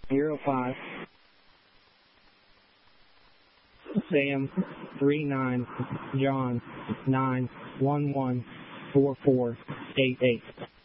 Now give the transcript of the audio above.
05 Sam 39 John 9 11 44 88.